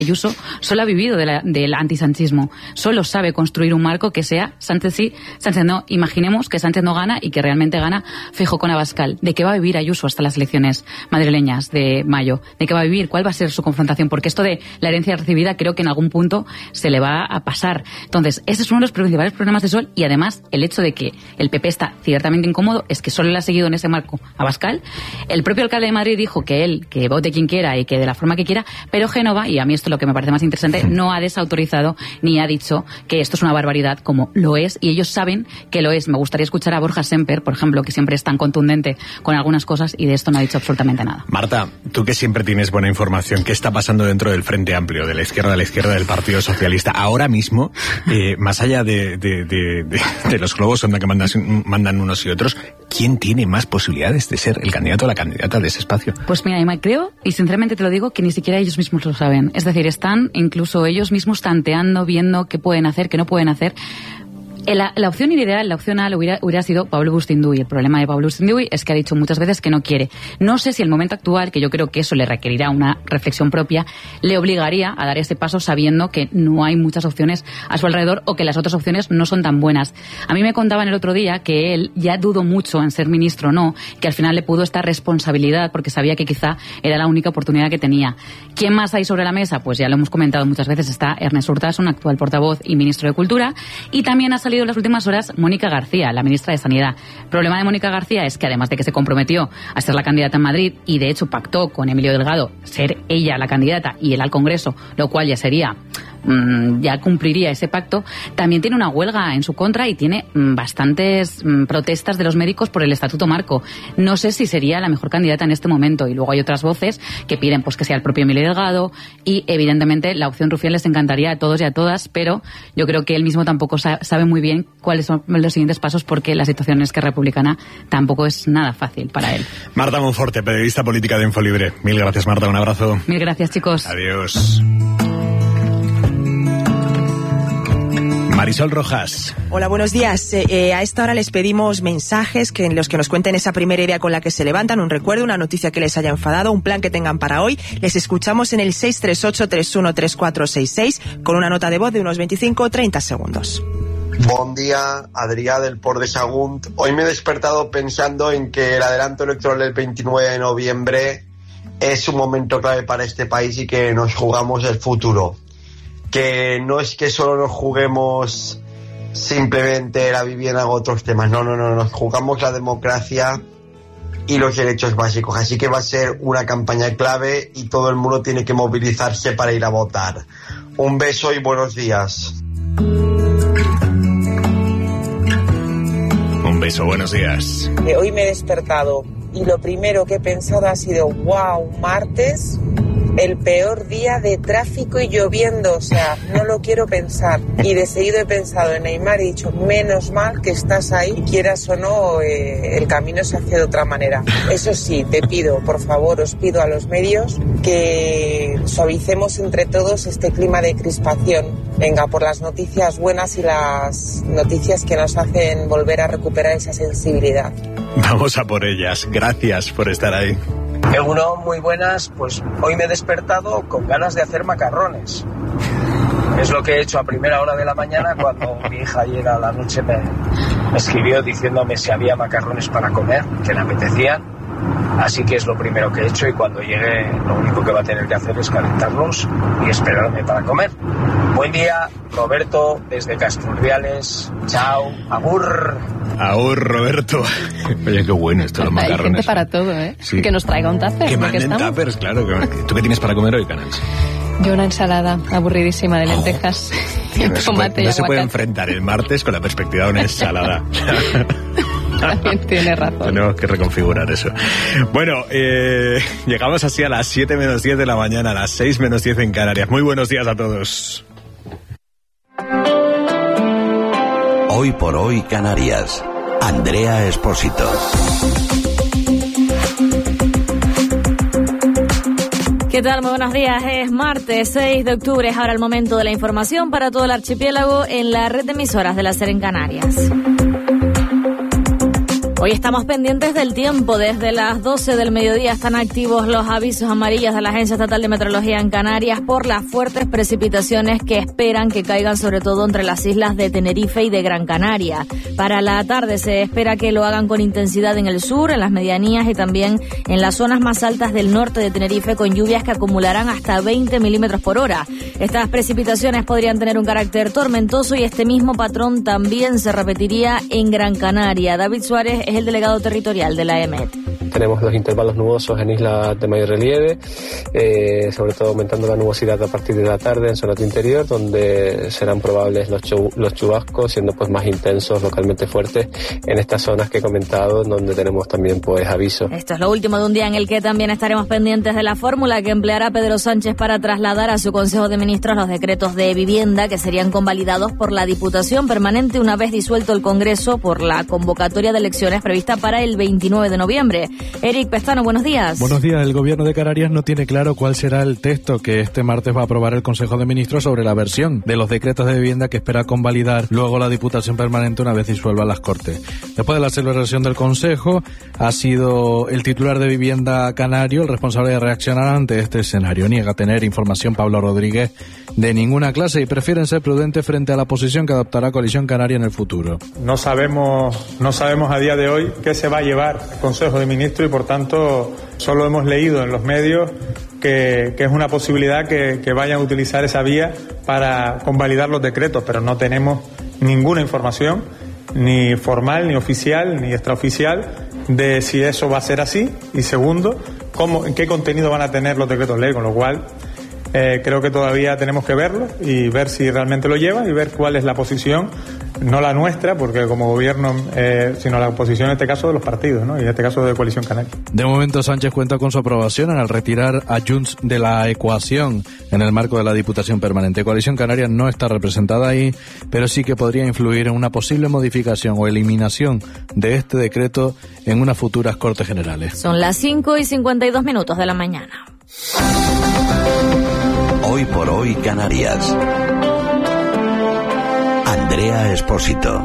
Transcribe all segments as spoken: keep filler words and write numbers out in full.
Ayuso solo ha vivido de la, del antisanchismo, solo sabe construir un marco que sea Sánchez sí, Sánchez no. Imaginemos que Sánchez no gana y que realmente gana Feijóo con Abascal. ¿De qué va a vivir Ayuso hasta las elecciones madrileñas de mayo? ¿De qué va a vivir? ¿Cuál va a ser su confrontación? Porque esto de la herencia recibida creo que en algún punto se le va a pasar. Entonces, ese es uno de los principales problemas de Sol, y además el hecho de que el P P está ciertamente incómodo es que solo le ha seguido en ese marco Abascal. El propio alcalde de Madrid dijo que él, que vote quien quiera y que de la forma que quiera, pero Génova, y a mí esto lo que me parece más interesante, no ha desautorizado ni ha dicho que esto es una barbaridad, como lo es, y ellos saben que lo es. Me gustaría escuchar a Borja Semper, por ejemplo, que siempre es tan contundente con algunas cosas, y de esto no ha dicho absolutamente nada. Marta, tú que siempre tienes buena información, ¿qué está pasando dentro del Frente Amplio, de la izquierda a la izquierda del Partido Socialista? Ahora mismo, eh, más allá de, de, de, de, de los globos sonda que mandan, mandan unos y otros, ¿quién tiene más posibilidades de ser el candidato o la candidata de ese espacio? Pues mira, Emma, creo, y sinceramente te lo digo, que ni siquiera ellos mismos lo saben. Es decir, están incluso ellos mismos tanteando, viendo qué pueden hacer, qué no pueden hacer. La, la opción ideal, la opción A hubiera, hubiera sido Pablo Bustinduy. El problema de Pablo Bustinduy es que ha dicho muchas veces que no quiere. No sé si el momento actual, que yo creo que eso le requerirá una reflexión propia, le obligaría a dar ese paso sabiendo que no hay muchas opciones a su alrededor o que las otras opciones no son tan buenas. A mí me contaban el otro día que él ya dudó mucho en ser ministro o no, que al final le pudo esta responsabilidad porque sabía que quizá era la única oportunidad que tenía. ¿Quién más hay sobre la mesa? Pues ya lo hemos comentado muchas veces. Está Ernest Urtasun, actual portavoz y ministro de Cultura, y también ha salido en las últimas horas Mónica García, la ministra de Sanidad. El problema de Mónica García es que además de que se comprometió a ser la candidata en Madrid y de hecho pactó con Emilio Delgado ser ella la candidata y él al Congreso, lo cual ya sería ya cumpliría ese pacto, también tiene una huelga en su contra y tiene bastantes protestas de los médicos por el Estatuto Marco. No sé si sería la mejor candidata en este momento, y luego hay otras voces que piden pues que sea el propio Emilio Delgado, y evidentemente la opción Rufián les encantaría a todos y a todas, pero yo creo que él mismo tampoco sabe muy bien cuáles son los siguientes pasos, porque la situación en Esquerra Republicana tampoco es nada fácil para él. Marta Monforte, periodista política de Infolibre. Mil gracias, Marta, un abrazo. Mil gracias, chicos. Adiós. Marisol Rojas. Hola, buenos días. Eh, eh, a esta hora les pedimos mensajes que en los que nos cuenten esa primera idea con la que se levantan, un recuerdo, una noticia que les haya enfadado, un plan que tengan para hoy. Les escuchamos en el seis tres ocho, tres uno tres cuatro seis seis con una nota de voz de unos veinticinco o treinta segundos. Buen día, Adrià del Port de Sagunt. Hoy me he despertado pensando en que el adelanto electoral del veintinueve de noviembre es un momento clave para este país y que nos jugamos el futuro. Que no es que solo nos juguemos simplemente la vivienda u otros temas, no, no, no, nos jugamos la democracia y los derechos básicos, así que va a ser una campaña clave y todo el mundo tiene que movilizarse para ir a votar. Un beso y buenos días. Un beso, buenos días. Hoy me he despertado y lo primero que he pensado ha sido, wow, martes, el peor día de tráfico y lloviendo, o sea, no lo quiero pensar. Y de seguido he pensado en Neymar y he dicho, menos mal que estás ahí, y quieras o no, eh, el camino se hace de otra manera. Eso sí, te pido, por favor, os pido a los medios que suavicemos entre todos este clima de crispación. Venga, por las noticias buenas y las noticias que nos hacen volver a recuperar esa sensibilidad. Vamos a por ellas. Gracias por estar ahí. Eguno, muy buenas. Pues hoy me he despertado con ganas de hacer macarrones. Es lo que he hecho a primera hora de la mañana cuando mi hija ayer a la noche me, me escribió diciéndome si había macarrones para comer, que le apetecían. Así que es lo primero que he hecho, y cuando llegue lo único que va a tener que hacer es calentarlos y esperarme para comer. Buen día, Roberto, desde Castrurdiales. Chao, agur. Agur, Roberto. Oye, qué bueno esto, los macarrones. Hay gente para todo, ¿eh? Sí. Que nos traiga un tupper. Que manden tuppers, claro. ¿Tú qué tienes para comer hoy, Canals? Yo una ensalada aburridísima de lentejas. Oh, no, tomate se puede, y no se puede aguacate. enfrentar el martes con la perspectiva de una ensalada. También tiene razón. Tenemos que reconfigurar eso. Bueno, eh, llegamos así a las siete menos diez de la mañana, a las seis menos diez en Canarias. Muy buenos días a todos. Hoy por hoy Canarias. Andrea Espósito. ¿Qué tal? Muy buenos días. Es martes seis de octubre. Es ahora el momento de la información para todo el archipiélago en la red de emisoras de la SER en Canarias. Hoy estamos pendientes del tiempo. Desde las doce del mediodía están activos los avisos amarillos de la Agencia Estatal de Meteorología en Canarias por las fuertes precipitaciones que esperan que caigan sobre todo entre las islas de Tenerife y de Gran Canaria. Para la tarde se espera que lo hagan con intensidad en el sur, en las medianías y también en las zonas más altas del norte de Tenerife, con lluvias que acumularán hasta veinte milímetros por hora. Estas precipitaciones podrían tener un carácter tormentoso y este mismo patrón también se repetiría en Gran Canaria. David Suárez es el delegado territorial de la E M E T. Tenemos los intervalos nubosos en islas de mayor relieve, eh, sobre todo aumentando la nubosidad a partir de la tarde en zonas de interior, donde serán probables los, chu los chubascos, siendo pues más intensos, localmente fuertes, en estas zonas que he comentado, donde tenemos también pues aviso. Esto es lo último de un día en el que también estaremos pendientes de la fórmula que empleará Pedro Sánchez para trasladar a su Consejo de Ministros los decretos de vivienda que serían convalidados por la Diputación Permanente una vez disuelto el Congreso por la convocatoria de elecciones prevista para el veintinueve de noviembre. Eric Pestano, buenos días. Buenos días. El Gobierno de Canarias no tiene claro cuál será el texto que este martes va a aprobar el Consejo de Ministros sobre la versión de los decretos de vivienda que espera convalidar luego la Diputación Permanente una vez disuelva las Cortes. Después de la celebración del Consejo, ha sido el titular de Vivienda canario el responsable de reaccionar ante este escenario. Niega tener información Pablo Rodríguez de ninguna clase y prefieren ser prudentes frente a la posición que adoptará Coalición Canaria en el futuro. No sabemos, no sabemos a día de hoy qué se va a llevar al Consejo de Ministros y por tanto solo hemos leído en los medios que, que es una posibilidad que, que vayan a utilizar esa vía para convalidar los decretos, pero no tenemos ninguna información, ni formal, ni oficial, ni extraoficial, de si eso va a ser así, y segundo, cómo, qué contenido van a tener los decretos ley, con lo cual eh, creo que todavía tenemos que verlo y ver si realmente lo lleva y ver cuál es la posición, no la nuestra, porque como gobierno, eh, sino la posición en este caso de los partidos, ¿no? Y en este caso de Coalición Canaria. De momento Sánchez cuenta con su aprobación al retirar a Junts de la ecuación en el marco de la Diputación Permanente. Coalición Canaria no está representada ahí, pero sí que podría influir en una posible modificación o eliminación de este decreto en unas futuras Cortes Generales. Son las cinco y cincuenta y dos minutos de la mañana. Hoy por hoy Canarias. Andrea Espósito.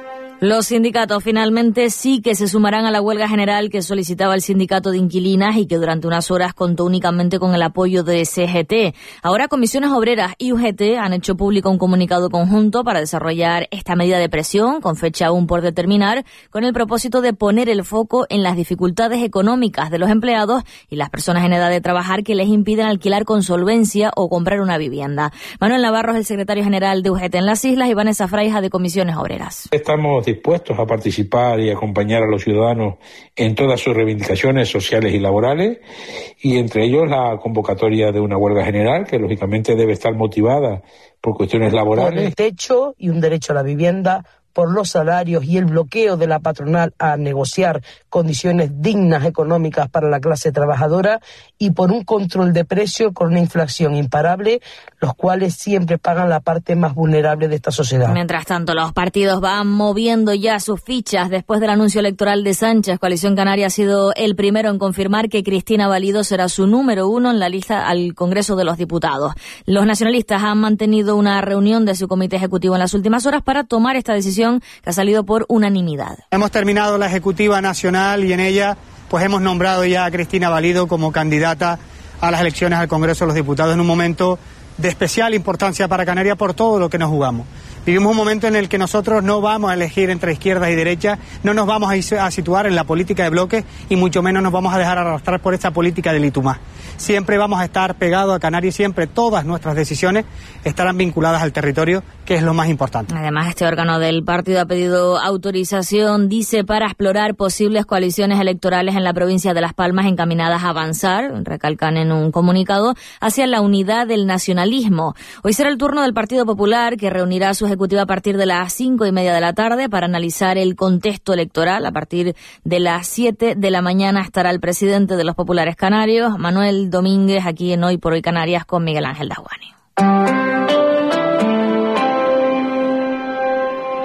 Los sindicatos finalmente sí que se sumarán a la huelga general que solicitaba el sindicato de inquilinas y que durante unas horas contó únicamente con el apoyo de C G T. Ahora Comisiones Obreras y U G T han hecho público un comunicado conjunto para desarrollar esta medida de presión, con fecha aún por determinar, con el propósito de poner el foco en las dificultades económicas de los empleados y las personas en edad de trabajar que les impiden alquilar con solvencia o comprar una vivienda. Manuel Navarro es el secretario general de U G T en las islas y Vanessa Fraija de Comisiones Obreras. Estamos dispuestos a participar y acompañar a los ciudadanos en todas sus reivindicaciones sociales y laborales, y entre ellos la convocatoria de una huelga general que lógicamente debe estar motivada por cuestiones laborales. Por el techo y un derecho a la vivienda, por los salarios y el bloqueo de la patronal a negociar condiciones dignas económicas para la clase trabajadora y por un control de precio con una inflación imparable, los cuales siempre pagan la parte más vulnerable de esta sociedad. Mientras tanto, los partidos van moviendo ya sus fichas. Después del anuncio electoral de Sánchez, Coalición Canaria ha sido el primero en confirmar que Cristina Valido será su número uno en la lista al Congreso de los Diputados. Los nacionalistas han mantenido una reunión de su comité ejecutivo en las últimas horas para tomar esta decisión que ha salido por unanimidad. Hemos terminado la ejecutiva nacional y en ella pues hemos nombrado ya a Cristina Valido como candidata a las elecciones al Congreso de los Diputados en un momento de especial importancia para Canarias por todo lo que nos jugamos. Vivimos un momento en el que nosotros no vamos a elegir entre izquierdas y derechas, no nos vamos a situar en la política de bloques y mucho menos nos vamos a dejar arrastrar por esta política del y tú más. Siempre vamos a estar pegados a Canarias y siempre todas nuestras decisiones estarán vinculadas al territorio, que es lo más importante. Además, este órgano del partido ha pedido autorización, dice, para explorar posibles coaliciones electorales en la provincia de Las Palmas encaminadas a avanzar, recalcan en un comunicado, hacia la unidad del nacionalismo. Hoy será el turno del Partido Popular, que reunirá a su ejecutiva a partir de las cinco y media de la tarde para analizar el contexto electoral. A partir de las siete de la mañana estará el presidente de los populares canarios, Manuel Domínguez, aquí en Hoy por Hoy Canarias con Miguel Ángel Daguani.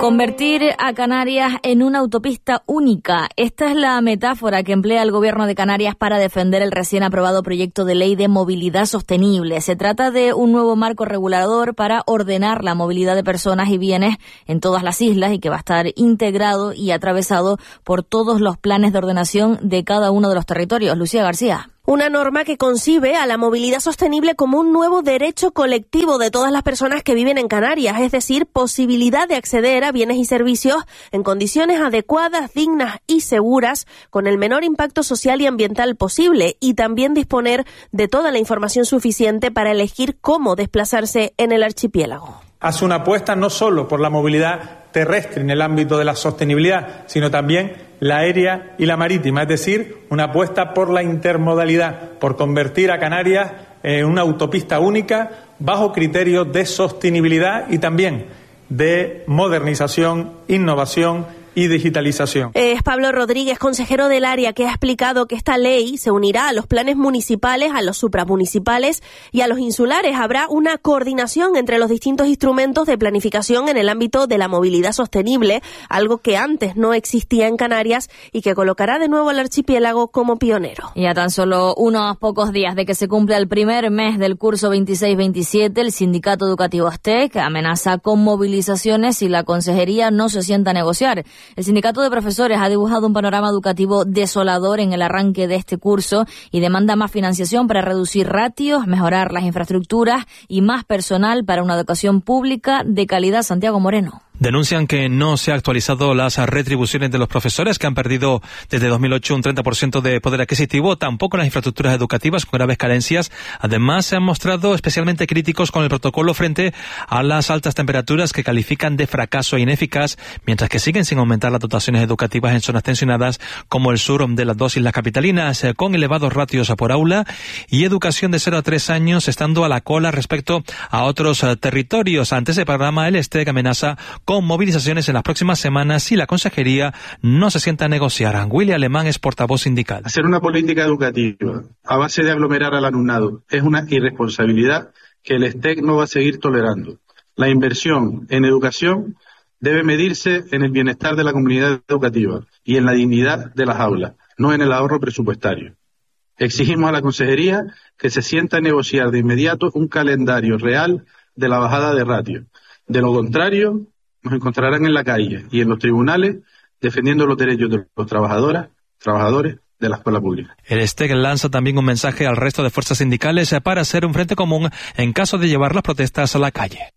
Convertir a Canarias en una autopista única. Esta es la metáfora que emplea el Gobierno de Canarias para defender el recién aprobado proyecto de ley de movilidad sostenible. Se trata de un nuevo marco regulador para ordenar la movilidad de personas y bienes en todas las islas y que va a estar integrado y atravesado por todos los planes de ordenación de cada uno de los territorios. Lucía García. Una norma que concibe a la movilidad sostenible como un nuevo derecho colectivo de todas las personas que viven en Canarias, es decir, posibilidad de acceder a bienes y servicios en condiciones adecuadas, dignas y seguras, con el menor impacto social y ambiental posible, y también disponer de toda la información suficiente para elegir cómo desplazarse en el archipiélago. Hace una apuesta no solo por la movilidad terrestre en el ámbito de la sostenibilidad, sino también la aérea y la marítima, es decir, una apuesta por la intermodalidad, por convertir a Canarias en una autopista única bajo criterios de sostenibilidad y también de modernización, innovación y digitalización. Es Pablo Rodríguez, consejero del área, que ha explicado que esta ley se unirá a los planes municipales, a los supramunicipales y a los insulares. Habrá una coordinación entre los distintos instrumentos de planificación en el ámbito de la movilidad sostenible, algo que antes no existía en Canarias y que colocará de nuevo al archipiélago como pionero. Y a tan solo unos pocos días de que se cumpla el primer mes del curso veintiséis veintisiete, el sindicato educativo ASTEC amenaza con movilizaciones si la consejería no se sienta a negociar. El sindicato de profesores ha dibujado un panorama educativo desolador en el arranque de este curso y demanda más financiación para reducir ratios, mejorar las infraestructuras y más personal para una educación pública de calidad. Santiago Moreno. Denuncian que no se han actualizado las retribuciones de los profesores, que han perdido desde dos mil ocho un treinta por ciento de poder adquisitivo, tampoco las infraestructuras educativas con graves carencias. Además, se han mostrado especialmente críticos con el protocolo frente a las altas temperaturas que califican de fracaso e ineficaz, mientras que siguen sin aumentar las dotaciones educativas en zonas tensionadas como el sur de las dos islas capitalinas, con elevados ratios por aula y educación de cero a tres años estando a la cola respecto a otros territorios. Ante ese panorama, el STEC amenaza con movilizaciones en las próximas semanas si la consejería no se sienta a negociar. Willy Alemán es portavoz sindical. Hacer una política educativa a base de aglomerar al alumnado es una irresponsabilidad que el STEC no va a seguir tolerando. La inversión en educación debe medirse en el bienestar de la comunidad educativa y en la dignidad de las aulas, no en el ahorro presupuestario. Exigimos a la consejería que se sienta a negociar de inmediato un calendario real de la bajada de ratio. De lo contrario, nos encontrarán en la calle y en los tribunales defendiendo los derechos de los trabajadoras, trabajadores de la escuela pública. El STEC lanza también un mensaje al resto de fuerzas sindicales para hacer un frente común en caso de llevar las protestas a la calle.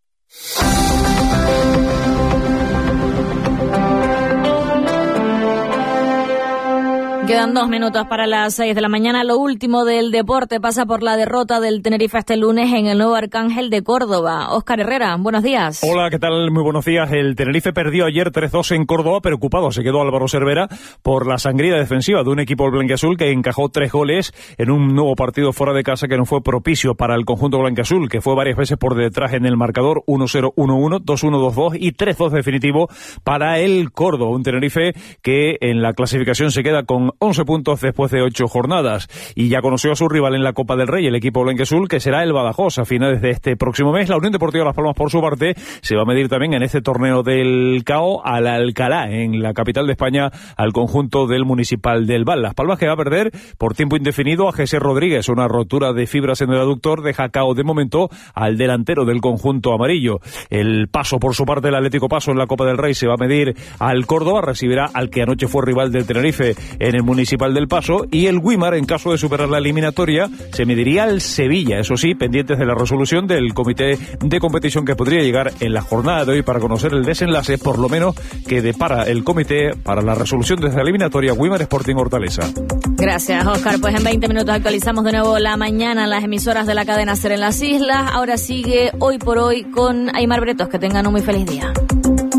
Quedan dos minutos para las seis de la mañana. Lo último del deporte pasa por la derrota del Tenerife este lunes en el Nuevo Arcángel de Córdoba. Óscar Herrera, buenos días. Hola, ¿qué tal? Muy buenos días. El Tenerife perdió ayer tres dos en Córdoba. Preocupado se quedó Álvaro Cervera por la sangría defensiva de un equipo blanquiazul que encajó tres goles en un nuevo partido fuera de casa que no fue propicio para el conjunto blanquiazul, que fue varias veces por detrás en el marcador, uno cero, uno uno, dos uno, dos dos y tres dos definitivo para el Córdoba. Un Tenerife que en la clasificación se queda con once puntos después de ocho jornadas y ya conoció a su rival en la Copa del Rey, el equipo blanquiazul, que será el Badajoz a finales de este próximo mes. La Unión Deportiva Las Palmas, por su parte, se va a medir también en este torneo del C A O al Alcalá, en la capital de España, al conjunto del Municipal del Val. Las Palmas, que va a perder por tiempo indefinido a Jesús Rodríguez. Una rotura de fibras en el aductor deja cao de momento al delantero del conjunto amarillo. El Paso, por su parte, el Atlético Paso en la Copa del Rey, se va a medir al Córdoba, recibirá al que anoche fue rival del Tenerife en el Municipal del Paso, y el Güímar, en caso de superar la eliminatoria, se mediría al Sevilla, eso sí, pendientes de la resolución del comité de competición que podría llegar en la jornada de hoy para conocer el desenlace, por lo menos, que depara el comité para la resolución de esta eliminatoria Güímar Sporting Hortaleza. Gracias, Óscar. Pues en veinte minutos actualizamos de nuevo la mañana en las emisoras de la cadena SER en las islas. Ahora sigue Hoy por Hoy con Aymar Bretos. Que tengan un muy feliz día.